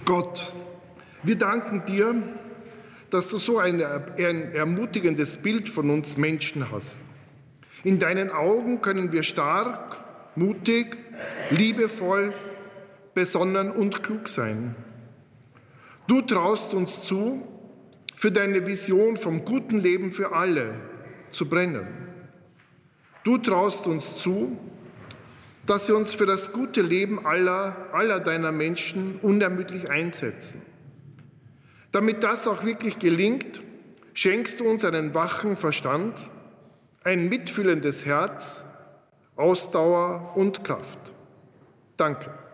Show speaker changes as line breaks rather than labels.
Gott, wir danken dir, dass du so ein ermutigendes Bild von uns Menschen hast. In deinen Augen können wir stark, mutig, liebevoll, besonnen und klug sein. Du traust uns zu, für deine Vision vom guten Leben für alle zu brennen. Du traust uns zu, dass wir uns für das gute Leben aller deiner Menschen unermüdlich einsetzen. Damit das auch wirklich gelingt, schenkst du uns einen wachen Verstand, ein mitfühlendes Herz, Ausdauer und Kraft. Danke.